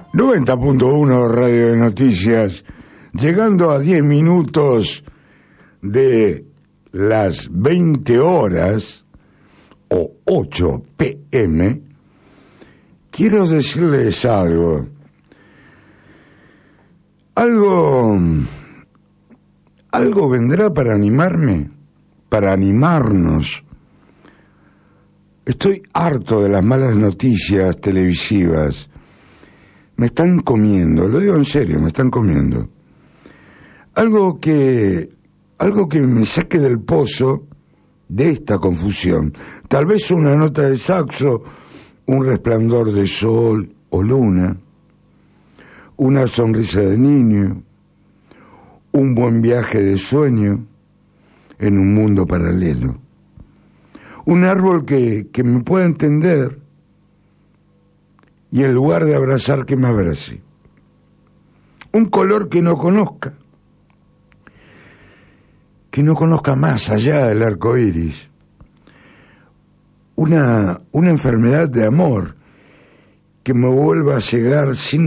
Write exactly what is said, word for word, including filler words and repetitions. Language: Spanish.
noventa punto uno Radio de Noticias, llegando a diez minutos de las veinte horas o ocho pe eme, quiero decirles algo. Algo, algo vendrá para animarme, para animarnos. Estoy harto de las malas noticias televisivas. Me están comiendo, lo digo en serio, me están comiendo. Algo que, algo que me saque del pozo de esta confusión. Tal vez una nota de saxo, un resplandor de sol o luna, una sonrisa de niño, un buen viaje de sueño en un mundo paralelo. Un árbol que, que me pueda entender y en lugar de abrazar que me abrace. Un color que no conozca, que no conozca más allá del arco iris. Una, una enfermedad de amor que me vuelva a llegar sin